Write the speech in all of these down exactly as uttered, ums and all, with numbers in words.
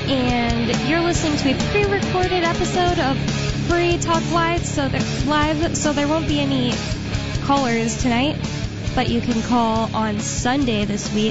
and you're listening to a pre-recorded episode of Free Talk Live, so there, live, so there won't be any callers tonight, but you can call on Sunday this week.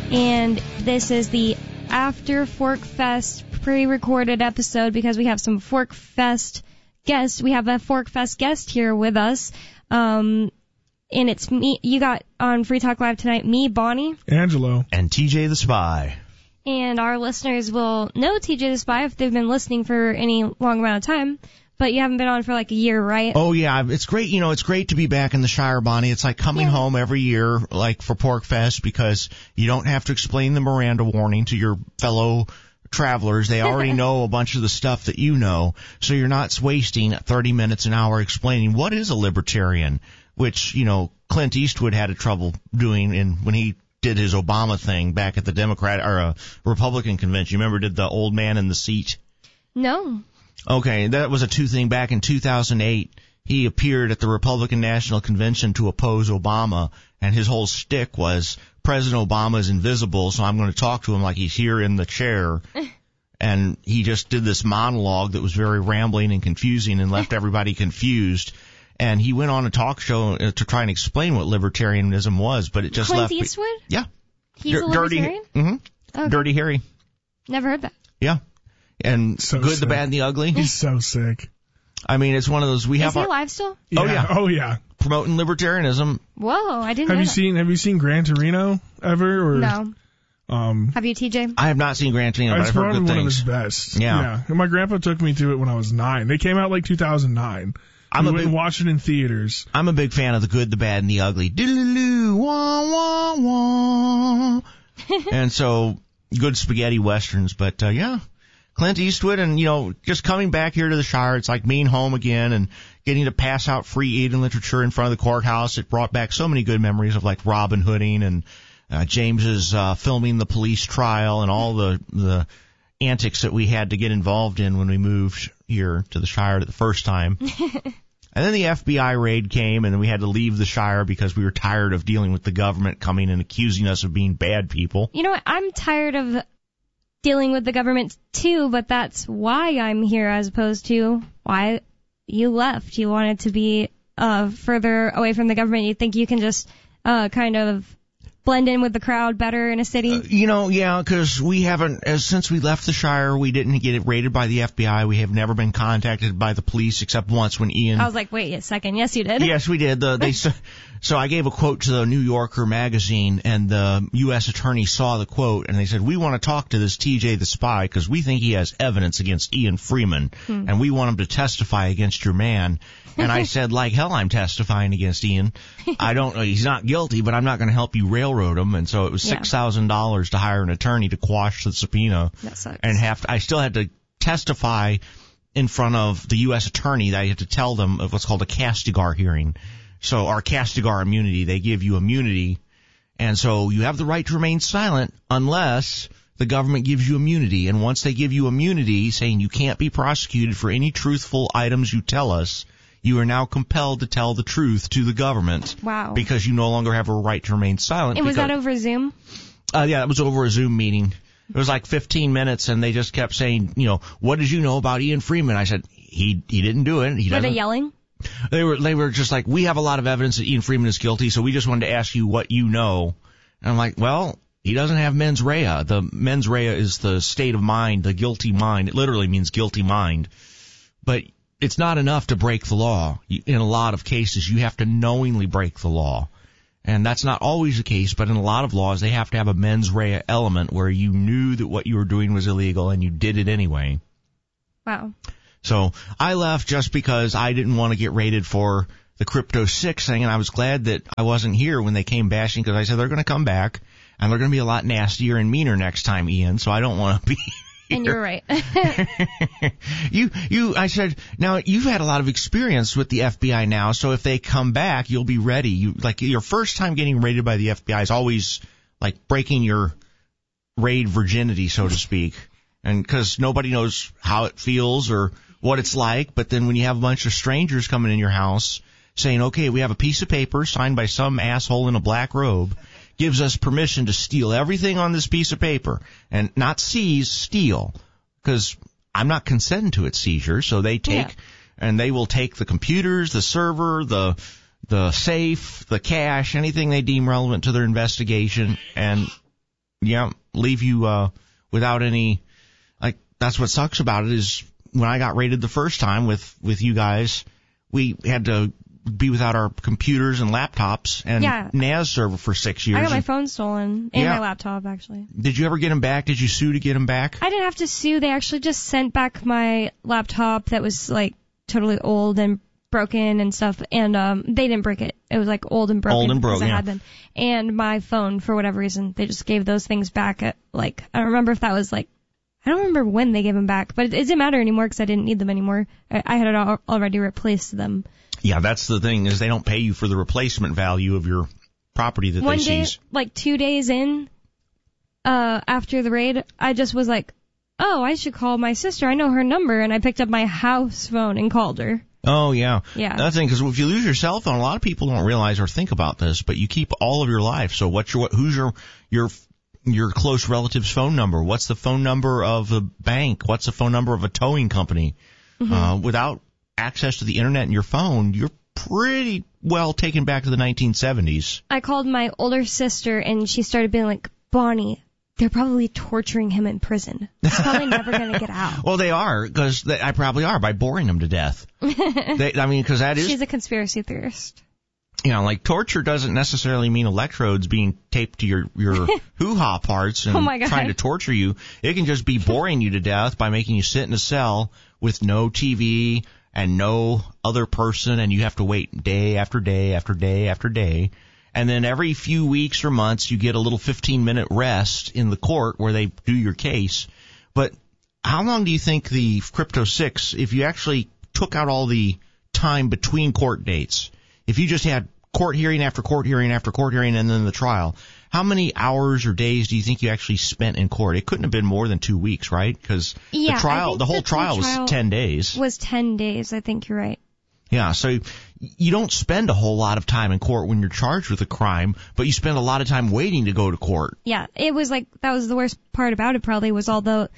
And this is the After Fork Fest pre-recorded episode because we have some Fork Fest guests. We have a Fork Fest guest here with us. Um, and it's me. You got on Free Talk Live tonight, me, Bonnie, Angelo, and T J the Spy. And our listeners will know T J the Spy if they've been listening for any long amount of time. But you haven't been on for like a year, right? Oh, yeah. It's great. You know, it's great to be back in the Shire, Bonnie. It's like coming yeah. home every year, like for Pork Fest, because you don't have to explain the Miranda warning to your fellow travelers. They already know a bunch of the stuff that you know. So you're not wasting thirty minutes an hour explaining what is a libertarian, which, you know, Clint Eastwood had a trouble doing in when he did his Obama thing back at the Democrat or uh, Republican convention. You remember did the old man in the seat? No. Okay, that was a two thing back in two thousand eight. He appeared at the Republican National Convention to oppose Obama, and his whole shtick was President Obama is invisible, so I'm going to talk to him like he's here in the chair. And he just did this monologue that was very rambling and confusing and left everybody confused. And he went on a talk show to try and explain what libertarianism was, but it just Clint left. Clint Eastwood? Yeah. He's D- a libertarian? Dirty, mm-hmm. Okay. Dirty Harry. Never heard that. Yeah. And so Good, sick. the Bad, and the Ugly. He's so sick. I mean, it's one of those we Is have. Is he our, alive still? Yeah. Oh yeah. Oh yeah. Promoting libertarianism. Whoa, I didn't have know you that. seen Have you seen Gran Torino ever? Or, no. Um, have you, T J? I have not seen Gran Torino, but I've heard good one things. Of his best. Yeah. yeah. And my grandpa took me to it when I was nine. They came out like two thousand nine. I'm we a went big, and watched it in theaters. I'm a big fan of the Good, the Bad, and the Ugly. Diddle-loo, wah, wah, wah. And so, good spaghetti westerns, but uh, yeah. Clint Eastwood, and, you know, just coming back here to the Shire, it's like being home again and getting to pass out free aid and literature in front of the courthouse. It brought back so many good memories of, like, Robin Hooding and uh, James's uh, filming the police trial and all the the antics that we had to get involved in when we moved here to the Shire the first time. And then the F B I raid came, and then we had to leave the Shire because we were tired of dealing with the government coming and accusing us of being bad people. You know what? I'm tired of dealing with the government too, but that's why I'm here as opposed to why you left. You wanted to be uh further away from the government. You think you can just uh kind of blend in with the crowd better in a city? Uh, you know, yeah, because we haven't, as since we left the Shire, we didn't get it raided by the F B I. We have never been contacted by the police except once when Ian... I was like, wait a second. Yes, you did. Yes, we did. The, they So I gave a quote to the New Yorker magazine, and the U S attorney saw the quote, and they said, we want to talk to this T J the Spy because we think he has evidence against Ian Freeman, hmm. and we want him to testify against your man. And I said, like hell, I'm testifying against Ian. I don't know. He's not guilty, but I'm not going to help you railroad him. And so it was six thousand dollars to hire an attorney to quash the subpoena. That sucks. And have to, I still had to testify in front of the U S attorney that I had to tell them of what's called a Castigar hearing. So our Castigar immunity, they give you immunity. And so you have the right to remain silent unless the government gives you immunity. And once they give you immunity, saying you can't be prosecuted for any truthful items you tell us, you are now compelled to tell the truth to the government. Wow. Because you no longer have a right to remain silent. And was because, that over Zoom? Uh, yeah, it was over a Zoom meeting. It was like fifteen minutes, and they just kept saying, you know, what did you know about Ian Freeman? I said, he he didn't do it. He were doesn't. they yelling? They were they were just like, we have a lot of evidence that Ian Freeman is guilty, so we just wanted to ask you what you know. And I'm like, well, he doesn't have mens rea. The mens rea is the state of mind, the guilty mind. It literally means guilty mind. But it's not enough to break the law. In a lot of cases, you have to knowingly break the law. And that's not always the case, but in a lot of laws, they have to have a mens rea element where you knew that what you were doing was illegal and you did it anyway. Wow. So I left just because I didn't want to get raided for the Crypto six thing, and I was glad that I wasn't here when they came bashing because I said they're going to come back, and they're going to be a lot nastier and meaner next time, Ian, so I don't want to be... And you're right. you, you, I said, now you've had a lot of experience with the F B I now, so if they come back, you'll be ready. You, like, your first time getting raided by the F B I is always, like, breaking your raid virginity, so to speak. And because nobody knows how it feels or what it's like, but then when you have a bunch of strangers coming in your house saying, okay, we have a piece of paper signed by some asshole in a black robe, gives us permission to steal everything on this piece of paper, and not seize, steal. because I'm not consenting to its seizure. So they take, yeah. and they will take the computers, the server, the the safe, the cash, anything they deem relevant to their investigation, and yeah, leave you uh, without any. Like that's what sucks about it is when I got raided the first time with with you guys, we had to be without our computers and laptops and yeah. N A S server for six years. I got my phone stolen and yeah. my laptop, actually. Did you ever get them back? Did you sue to get them back? I didn't have to sue. They actually just sent back my laptop that was, like, totally old and broken and stuff, and um they didn't break it. It was, like, old and broken. Old and broken, it yeah. had been. And my phone, for whatever reason, they just gave those things back at, like, I don't remember if that was, like, I don't remember when they gave them back, but it, it didn't matter anymore because I didn't need them anymore. I, I had al- already replaced them. Yeah, that's the thing, is they don't pay you for the replacement value of your property that One they day, seize. like two days in, uh, after the raid, I just was like, oh, I should call my sister. I know her number. And I picked up my house phone and called her. Oh, yeah. Yeah. That's the thing, because if you lose your cell phone, a lot of people don't realize or think about this, but you keep all of your life. So what's your, who's your, your, your close relative's phone number? What's the phone number of a bank? What's the phone number of a towing company? Mm-hmm. Uh, without access to the internet and your phone, you're pretty well taken back to the nineteen seventies. I called my older sister, and she started being like, Bonnie, they're probably torturing him in prison. He's probably never going to get out. Well, they are, because I probably are, by boring him to death. they, I mean, because that is... She's a conspiracy theorist. You know, like, torture doesn't necessarily mean electrodes being taped to your, your hoo-ha parts and oh my God. trying to torture you. It can just be boring you to death by making you sit in a cell with no T V and no other person, and you have to wait day after day after day after day. And then every few weeks or months, you get a little fifteen-minute rest in the court where they do your case. But how long do you think the Crypto six, if you actually took out all the time between court dates, if you just had court hearing after court hearing after court hearing and then the trial, how many hours or days do you think you actually spent in court? It couldn't have been more than two weeks, right? Because yeah, the trial, the whole trial, trial was ten days. Was ten days, I think you're right. Yeah, so you don't spend a whole lot of time in court when you're charged with a crime, but you spend a lot of time waiting to go to court. Yeah, it was like, that was the worst part about it probably, was all the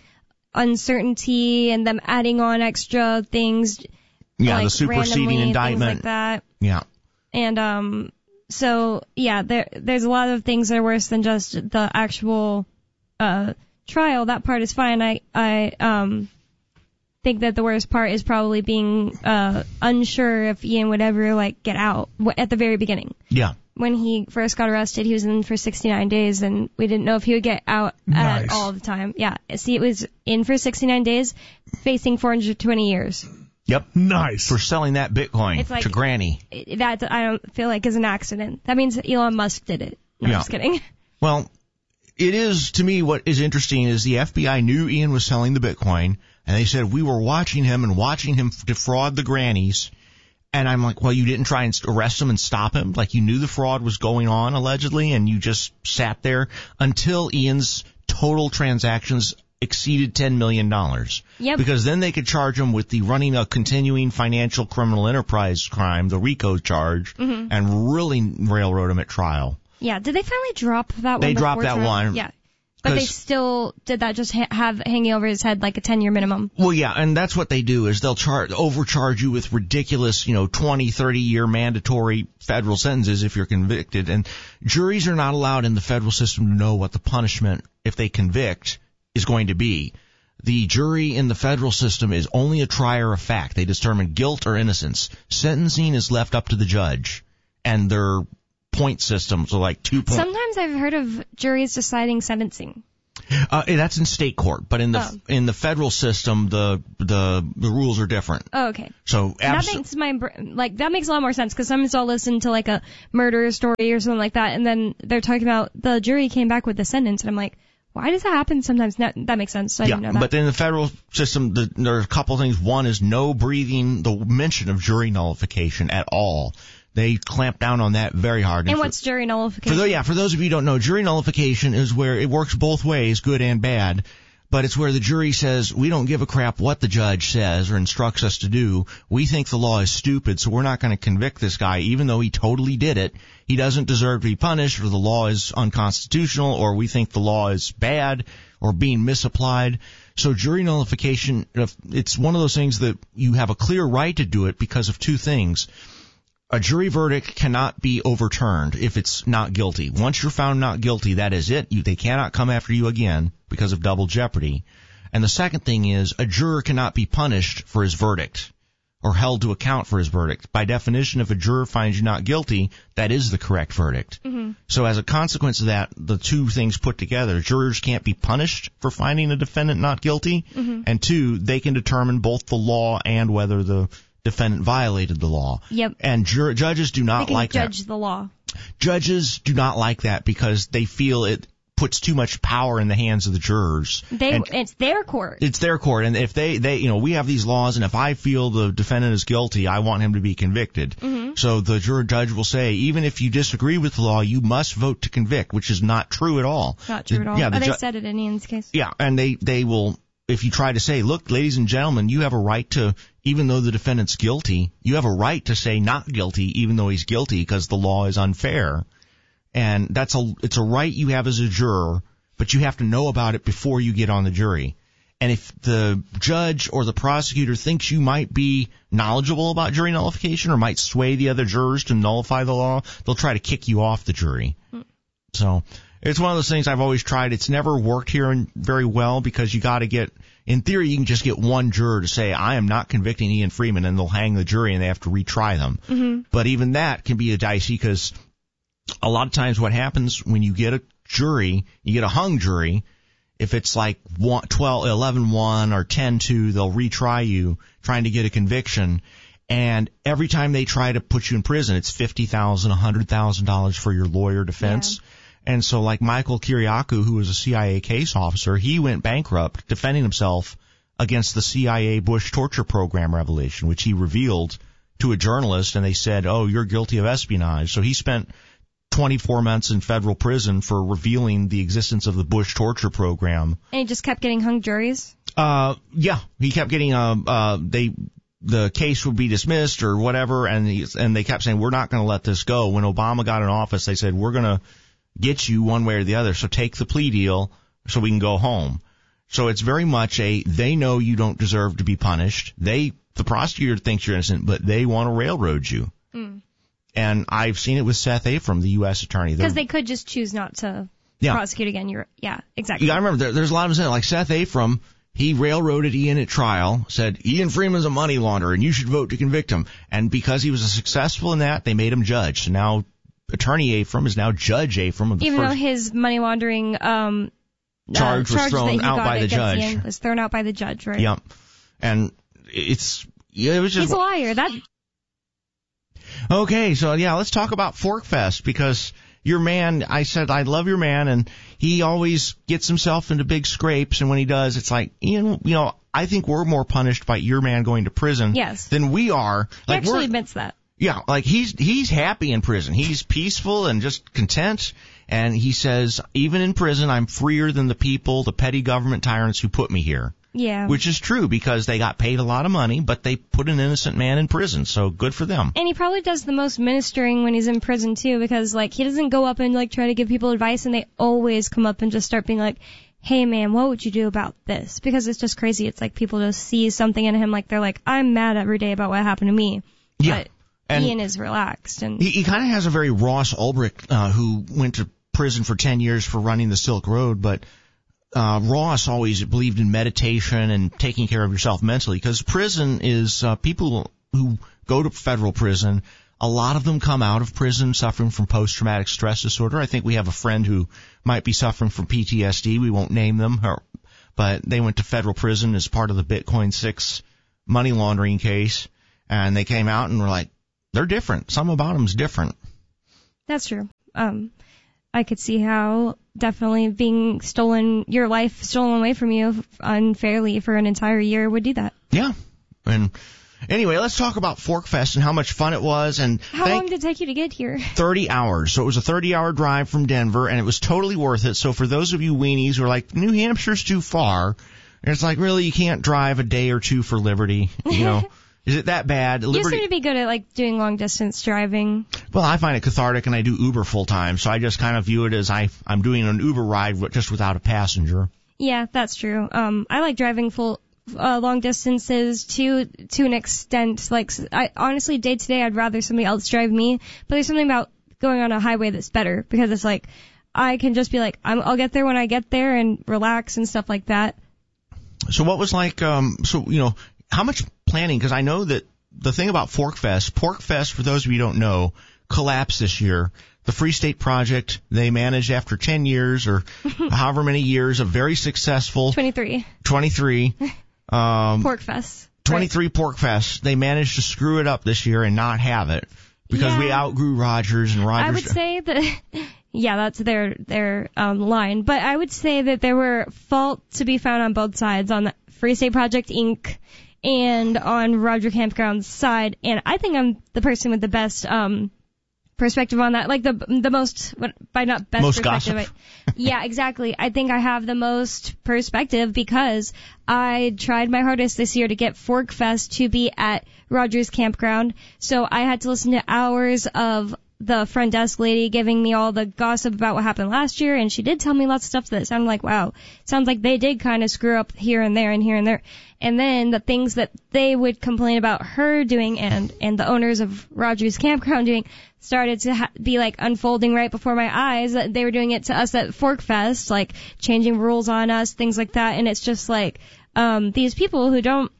uncertainty and them adding on extra things. Yeah, like the superseding randomly, indictment. Things like that. Yeah. And, um, so, yeah, there, there's a lot of things that are worse than just the actual, uh, trial. That part is fine. I, I, um, think that the worst part is probably being, uh, unsure if Ian would ever, like, get out at the very beginning. Yeah. When he first got arrested, he was in for sixty-nine days, and we didn't know if he would get out nice. at all the time. Yeah. See, it was in for sixty-nine days, facing four hundred twenty years. Yep. Nice. For selling that Bitcoin like, to Granny. That, I don't feel like, is an accident. That means Elon Musk did it. No, yeah. I'm just kidding. Well, it is, to me, what is interesting is the F B I knew Ian was selling the Bitcoin, and they said, we were watching him and watching him defraud the grannies. And I'm like, well, you didn't try and arrest him and stop him? Like, you knew the fraud was going on, allegedly, and you just sat there until Ian's total transactions exceeded ten million dollars. Yep. Because then they could charge him with the running a continuing financial criminal enterprise crime, the RICO charge, mm-hmm. and really railroad him at trial. Yeah. Did they finally drop that one? They dropped that trial? one. Yeah. But they still did that, just ha- have hanging over his head like a ten-year minimum. Well, yeah, and that's what they do, is they'll charge, overcharge you with ridiculous, you know, twenty, thirty-year mandatory federal sentences if you're convicted. And juries are not allowed in the federal system to know what the punishment, if they convict, is going to be. The jury in the federal system is only a trier of fact. They determine guilt or innocence. Sentencing is left up to the judge. And their point systems are like two points. Sometimes I've heard of juries deciding sentencing. Uh, that's in state court, but in the oh. in the federal system, the the the rules are different. Oh, okay. So abs- that makes my like that makes a lot more sense, because sometimes I'll listen to like a murder story or something like that, and then they're talking about the jury came back with the sentence, and I'm like, why does that happen sometimes? That, that makes sense. So I yeah, didn't know that. But in the federal system, the, there are a couple of things. One is no breathing the mention of jury nullification at all. They clamp down on that very hard. And, and for, what's jury nullification? For the, yeah, for those of you who don't know, jury nullification is where it works both ways, good and bad. But it's where the jury says, we don't give a crap what the judge says or instructs us to do. We think the law is stupid, so we're not going to convict this guy, even though he totally did it. He doesn't deserve to be punished, or the law is unconstitutional, or we think the law is bad or being misapplied. So jury nullification, it's one of those things that you have a clear right to do it because of two things. A jury verdict cannot be overturned if it's not guilty. Once you're found not guilty, that is it. You, they cannot come after you again because of double jeopardy. And the second thing is a juror cannot be punished for his verdict or held to account for his verdict. By definition, if a juror finds you not guilty, that is the correct verdict. Mm-hmm. So as a consequence of that, the two things put together, jurors can't be punished for finding a defendant not guilty, mm-hmm. and two, they can determine both the law and whether the defendant violated the law. Yep. And jur- judges do not they can like judge that. the law. Judges do not like that because they feel it puts too much power in the hands of the jurors. They, and it's their court. It's their court, and if they, they, you know, we have these laws, and if I feel the defendant is guilty, I want him to be convicted. Mm-hmm. So the juror judge will say, even if you disagree with the law, you must vote to convict, which is not true at all. Not true at all. Yeah, the oh, they ju- said it in Ian's case. Yeah, and they, they will, if you try to say, look, ladies and gentlemen, you have a right to, even though the defendant's guilty, you have a right to say not guilty, even though he's guilty, because the law is unfair. And that's a, it's a right you have as a juror, but you have to know about it before you get on the jury. And if the judge or the prosecutor thinks you might be knowledgeable about jury nullification or might sway the other jurors to nullify the law, they'll try to kick you off the jury. Mm. So it's one of those things I've always tried. It's never worked here very well because you got to get, in theory, you can just get one juror to say, I am not convicting Ian Freeman, and they'll hang the jury and they have to retry them. Mm-hmm. But even that can be a dicey because a lot of times what happens when you get a jury, you get a hung jury, if it's like twelve, eleven one or ten two, they'll retry you trying to get a conviction. And every time they try to put you in prison, it's fifty thousand dollars, one hundred thousand dollars for your lawyer defense. Yeah. And so like Michael Kiriakou, who was a C I A case officer, he went bankrupt defending himself against the C I A Bush torture program revelation, which he revealed to a journalist, and they said, oh, you're guilty of espionage. So he spent twenty-four months in federal prison for revealing the existence of the Bush torture program. And he just kept getting hung juries? Uh, yeah, he kept getting, uh, uh, they, the case would be dismissed or whatever, and he, and they kept saying, we're not going to let this go. When Obama got in office, they said, we're going to get you one way or the other, so take the plea deal so we can go home. So it's very much a, they know you don't deserve to be punished. They, the prosecutor thinks you're innocent, but they want to railroad you. Mm. And I've seen it with Seth Afram, the U S attorney. Because they could just choose not to yeah. prosecute again. You're, yeah, exactly. You gotta remember, there, there's a lot of them like Seth Afram, he railroaded Ian at trial, said, Ian Freeman's a money launderer and you should vote to convict him. And because he was successful in that, they made him judge. So now Attorney Afram is now Judge Afram. Of the Even first though his money laundering um, charge uh, was charge thrown out by the judge. Ian was thrown out by the judge, right? Yep. And it's, yeah, it was just. He's a liar. That. Okay, so yeah, let's talk about Forkfest because your man, I said I love your man, and he always gets himself into big scrapes, and when he does, it's like, Ian, you know, I think we're more punished by your man going to prison yes. than we are. He like, actually we're, admits that. Yeah, like he's he's happy in prison. He's peaceful and just content, and he says, even in prison, I'm freer than the people, the petty government tyrants who put me here. Yeah. Which is true because they got paid a lot of money, but they put an innocent man in prison, so good for them. And he probably does the most ministering when he's in prison too, because like he doesn't go up and like try to give people advice, and they always come up and just start being like, hey man, what would you do about this? Because it's just crazy. It's like people just see something in him, like they're like, I'm mad every day about what happened to me. Yeah. But and Ian is relaxed. And he, he kind of has a very Ross Ulbricht, uh, who went to prison for ten years for running the Silk Road, but Uh, Ross always believed in meditation and taking care of yourself mentally, because prison is, uh, people who go to federal prison, a lot of them come out of prison suffering from post-traumatic stress disorder. I think we have a friend who might be suffering from P T S D. We won't name them, or, but they went to federal prison as part of the Bitcoin six money laundering case, and they came out and were like, they're different. Some about them's different. That's true. Um, I could see how definitely being stolen, your life stolen away from you unfairly for an entire year would do that. Yeah. And anyway, let's talk about Forkfest and how much fun it was. And how long did it take you to get here? thirty hours. So it was a thirty hour drive from Denver, and it was totally worth it. So for those of you weenies who are like, New Hampshire's too far, and it's like, really, you can't drive a day or two for Liberty, you know. Is it that bad? Liberty, you seem to be good at like doing long distance driving. Well, I find it cathartic, and I do Uber full time, so I just kind of view it as I I'm doing an Uber ride just without a passenger. Yeah, that's true. Um, I like driving full uh, long distances to to an extent. Like, I honestly, day to day, I'd rather somebody else drive me. But there's something about going on a highway that's better because it's like I can just be like, I'm, I'll get there when I get there and relax and stuff like that. So what was like? Um, so you know, how much planning? Because I know that the thing about PorcFest, PorcFest, for those of you who don't know, collapsed this year. The Free State Project, they managed after ten years or however many years of very successful... twenty-three. twenty-three. Um, PorcFest. twenty-three right. PorcFest. They managed to screw it up this year and not have it because yeah. we outgrew Rogers and Rogers... I would say that... Yeah, that's their their um, line. But I would say that there were fault to be found on both sides, on the Free State Project, Incorporated and on Roger Campground's side. And I think I'm the person with the best... Um, perspective on that, like the the most, by not best most perspective. Gossip. I, yeah, exactly. I think I have the most perspective because I tried my hardest this year to get ForkFest to be at Rogers Campground. So I had to listen to hours of the front desk lady giving me all the gossip about what happened last year, and she did tell me lots of stuff that sounded like, wow, sounds like they did kind of screw up here and there and here and there. And then the things that they would complain about her doing and, and the owners of Rogers Campground doing started to ha- be like unfolding right before my eyes. They were doing it to us at ForkFest, like changing rules on us, things like that. And it's just like, um, these people who don't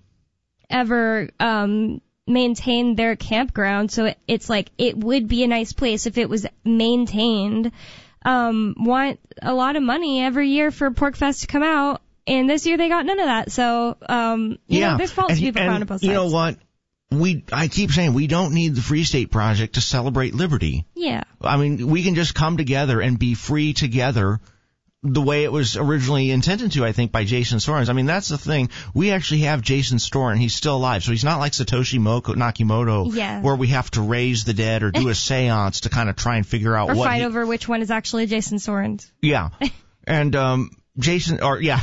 ever, um, maintain their campground. So it, it's like, it would be a nice place if it was maintained, um, want a lot of money every year for PorcFest to come out. And this year they got none of that. So, um, you yeah. know, there's faults to be found on both sides. You know what? We, I keep saying we don't need the Free State Project to celebrate liberty. Yeah. I mean, we can just come together and be free together the way it was originally intended to, I think, by Jason Sorens. I mean, that's the thing. We actually have Jason Storen. He's still alive. So he's not like Satoshi Moko, Nakamoto, yeah. where we have to raise the dead or do a seance to kind of try and figure out or what. Or fight he, over which one is actually Jason Sorens. Yeah. And, um, Jason, or yeah,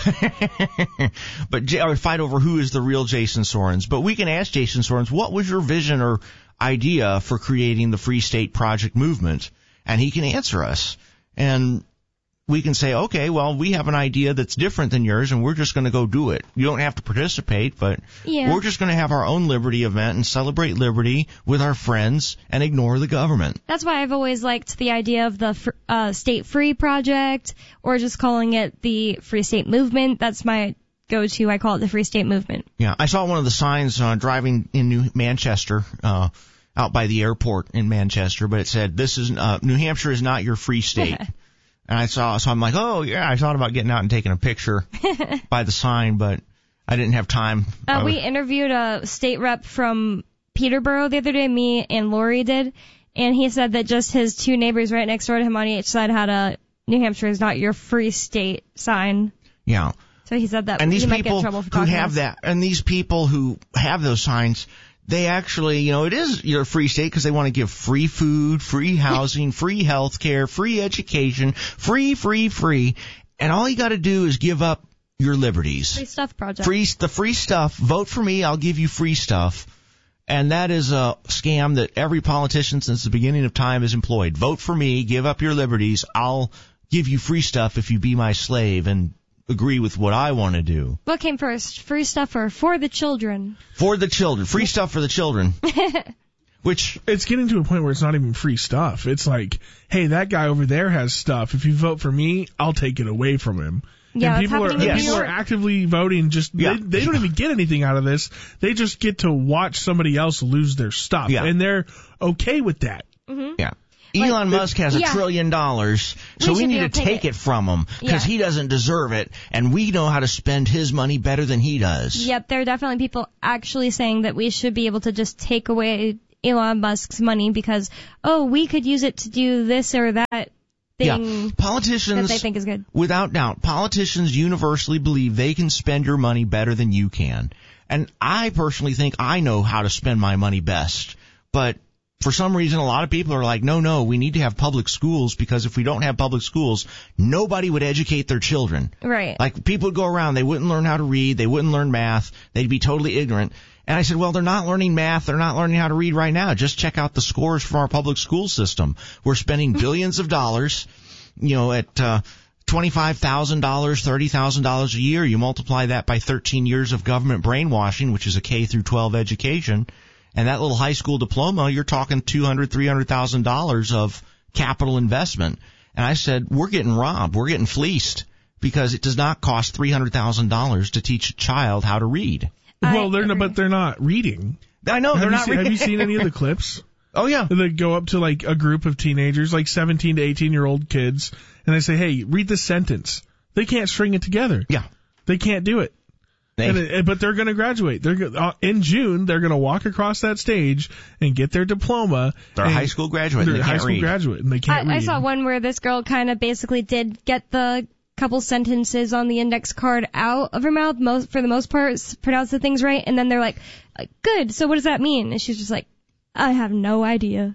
but J- or fight over who is the real Jason Sorens. But we can ask Jason Sorens, what was your vision or idea for creating the Free State Project movement? And he can answer us. And we can say, okay, well, we have an idea that's different than yours, and we're just going to go do it. You don't have to participate, but yeah. we're just going to have our own liberty event and celebrate liberty with our friends and ignore the government. That's why I've always liked the idea of the uh, State Free Project, or just calling it the Free State Movement. That's my go-to. I call it the Free State Movement. Yeah, I saw one of the signs uh, driving in New Manchester, uh, out by the airport in Manchester, but it said, "This is uh, New Hampshire is not your free state." And I saw, so I'm like, oh yeah, I thought about getting out and taking a picture by the sign, but I didn't have time. Uh, was... we interviewed a state rep from Peterborough the other day, me and Lori did, and he said that just his two neighbors right next door to him on each side had a New Hampshire is not your free state sign. Yeah. So he said that and these he might people get in trouble for who talking have us. that, and these people who have those signs, they actually, you know, it is your free state because they want to give free food, free housing, free health care, free education, free, free, free. And all you got to do is give up your liberties. Free Stuff Project. Free, the free stuff. Vote for me. I'll give you free stuff. And that is a scam that every politician since the beginning of time has employed. Vote for me. Give up your liberties. I'll give you free stuff if you be my slave and agree with what I want to do. What came first? Free stuff or for the children? For the children. Free stuff for the children. Which... It's getting to a point where it's not even free stuff. It's like, hey, that guy over there has stuff. If you vote for me, I'll take it away from him. Yeah, and people are in New people York. are actively voting. Just yeah. they, they don't even get anything out of this. They just get to watch somebody else lose their stuff, yeah. and they're okay with that. Mm-hmm. Yeah. Elon like, Musk has a yeah. trillion dollars, so we, we need to take, take it. it from him because yeah. he doesn't deserve it, and we know how to spend his money better than he does. Yep, there are definitely people actually saying that we should be able to just take away Elon Musk's money because, oh, we could use it to do this or that thing yeah. Politicians, that they think is good. Without doubt, politicians universally believe they can spend your money better than you can. And I personally think I know how to spend my money best, but for some reason, a lot of people are like, no, no, we need to have public schools because if we don't have public schools, nobody would educate their children. Right. Like, people would go around, they wouldn't learn how to read, they wouldn't learn math, they'd be totally ignorant. And I said, well, they're not learning math, they're not learning how to read right now. Just check out the scores from our public school system. We're spending billions of dollars, you know, at uh twenty-five thousand dollars, thirty thousand dollars a year. You multiply that by thirteen years of government brainwashing, which is a K through twelve education, and that little high school diploma, you're talking two hundred thousand dollars, three hundred thousand dollars of capital investment. And I said, we're getting robbed. We're getting fleeced because it does not cost three hundred thousand dollars to teach a child how to read. Well, they're not, but they're not reading. I know, have they're you not seen, reading. Have you seen any of the clips? Oh, yeah. They go up to like a group of teenagers, like seventeen to eighteen-year-old kids, and they say, hey, read this sentence. They can't string it together. Yeah. They can't do it. They, and it but they're going to graduate. They're go- uh, in June, they're going to walk across that stage and get their diploma. They're a high school graduate. They're and they a high can't school read. graduate, and they can't I, read. I saw one where this girl kind of basically did get the couple sentences on the index card out of her mouth, most for the most part, pronounce the things right, and then they're like, good, so what does that mean? And she's just like, I have no idea.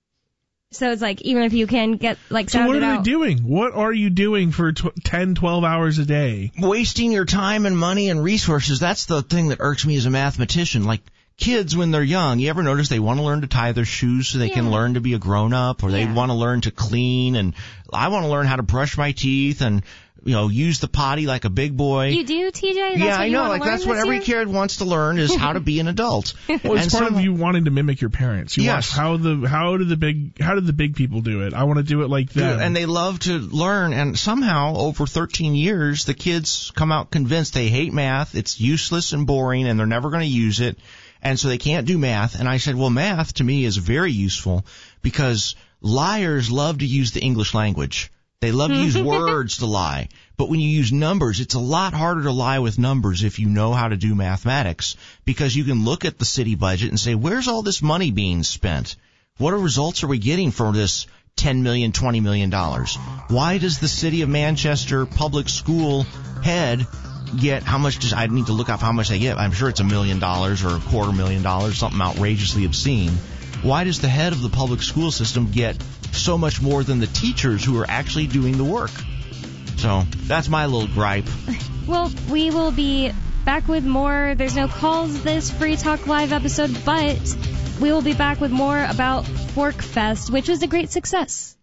So it's like, even if you can get, like, So sound what it are out. they doing? What are you doing for tw- ten, twelve hours a day? Wasting your time and money and resources. That's the thing that irks me as a mathematician. Like, kids, when they're young, you ever notice they want to learn to tie their shoes so they Yeah. can learn to be a grown-up, or they Yeah. want to learn to clean, and I want to learn how to brush my teeth and, you know, use the potty like a big boy. You do, T J? That's yeah, what I you know. wanna Like, learn that's what this every year? kid wants to learn is how to be an adult. Well, it's And part some- of you wanting to mimic your parents. You Yes. watch how the how do the big how did the big people do it? I want to do it like them. And they love to learn, and somehow over thirteen years, the kids come out convinced they hate math, it's useless and boring, and they're never going to use it, and so they can't do math. And I said, well, math to me is very useful because liars love to use the English language. They love to use words to lie. But when you use numbers, it's a lot harder to lie with numbers if you know how to do mathematics, because you can look at the city budget and say, where's all this money being spent? What results are we getting for this ten million dollars, twenty million dollars? Why does the city of Manchester public school head get how much? Does, I need to look up how much they get. I'm sure it's a million dollars or a quarter million dollars, something outrageously obscene. Why does the head of the public school system get so much more than the teachers who are actually doing the work? So that's my little gripe. Well, we will be back with more. There's no calls this Free Talk Live episode, but we will be back with more about Fork Fest, which was a great success.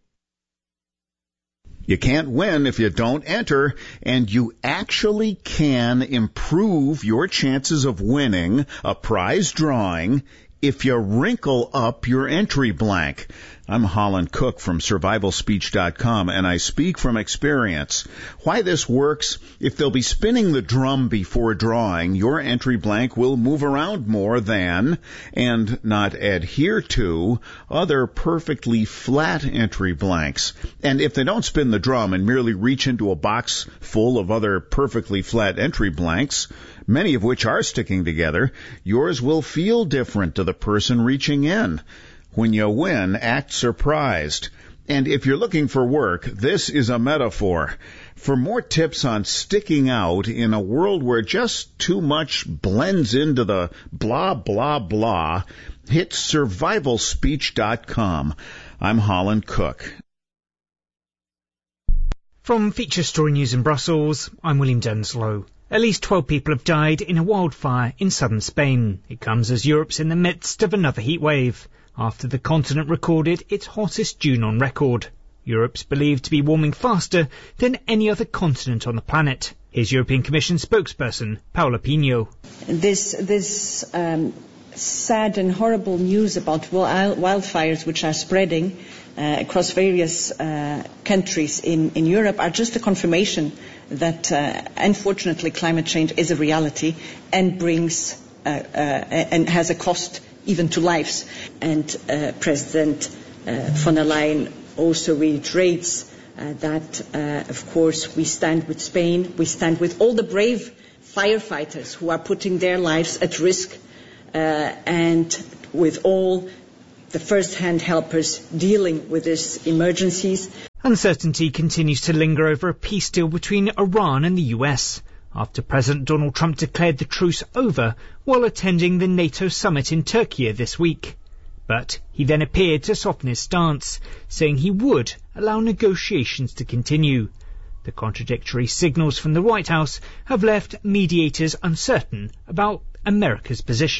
You can't win if you don't enter, and you actually can improve your chances of winning a prize drawing if you wrinkle up your entry blank. I'm Holland Cook from survival speech dot com, and I speak from experience. Why this works: if they'll be spinning the drum before drawing, your entry blank will move around more than, and not adhere to, other perfectly flat entry blanks. And if they don't spin the drum and merely reach into a box full of other perfectly flat entry blanks, many of which are sticking together, yours will feel different to the person reaching in. When you win, act surprised. And if you're looking for work, this is a metaphor. For more tips on sticking out in a world where just too much blends into the blah, blah, blah, hit survival speech dot com. I'm Holland Cook. From Feature Story News in Brussels, I'm William Denslow. At least twelve people have died in a wildfire in southern Spain. It comes as Europe's in the midst of another heat wave, after the continent recorded its hottest June on record. Europe's believed to be warming faster than any other continent on the planet. Here's European Commission spokesperson Paula Pino. This, this um, sad and horrible news about wildfires which are spreading uh, across various uh, countries in, in Europe are just a confirmation that uh, unfortunately climate change is a reality and brings uh, uh, and has a cost even to lives. And uh, President uh, von der Leyen also reiterates uh, that, uh, of course, we stand with Spain, we stand with all the brave firefighters who are putting their lives at risk, uh, and with all the first-hand helpers dealing with these emergencies. Uncertainty continues to linger over a peace deal between Iran and the U S after President Donald Trump declared the truce over while attending the NATO summit in Turkey this week. But he then appeared to soften his stance, saying he would allow negotiations to continue. The contradictory signals from the White House have left mediators uncertain about America's position.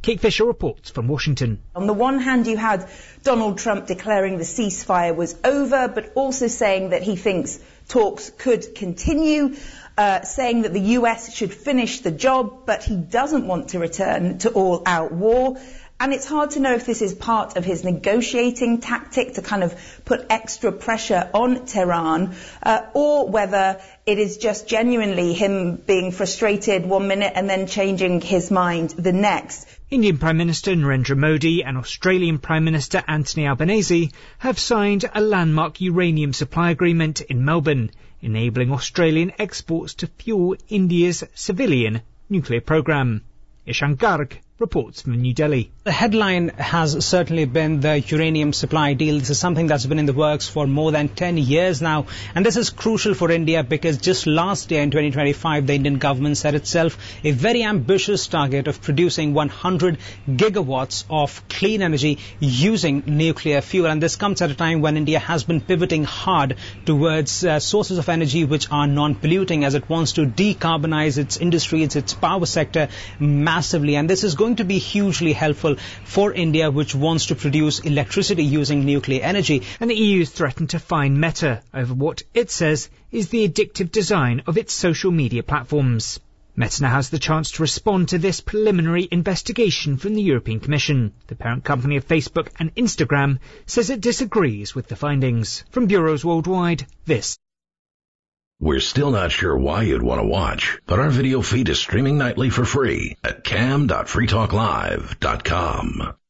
Kate Fisher reports from Washington. On the one hand, you had Donald Trump declaring the ceasefire was over, but also saying that he thinks talks could continue, uh, saying that the U S should finish the job, but he doesn't want to return to all-out war. And it's hard to know if this is part of his negotiating tactic to kind of put extra pressure on Tehran, uh, or whether it is just genuinely him being frustrated one minute and then changing his mind the next. Indian Prime Minister Narendra Modi and Australian Prime Minister Anthony Albanese have signed a landmark uranium supply agreement in Melbourne, enabling Australian exports to fuel India's civilian nuclear program. Ishan Garg reports from New Delhi. The headline has certainly been the uranium supply deal. This is something that's been in the works for more than ten years now. And this is crucial for India because just last year in twenty twenty-five, the Indian government set itself a very ambitious target of producing one hundred gigawatts of clean energy using nuclear fuel. And this comes at a time when India has been pivoting hard towards uh, sources of energy which are non-polluting as it wants to decarbonize its industry, its, its power sector massively. And this is going to be hugely helpful for India, which wants to produce electricity using nuclear energy. And the E U has threatened to fine Meta over what it says is the addictive design of its social media platforms. Meta now has the chance to respond to this preliminary investigation from the European Commission. The parent company of Facebook and Instagram says it disagrees with the findings. From bureaus worldwide, this. We're still not sure why you'd want to watch, but our video feed is streaming nightly for free at cam dot free talk live dot com.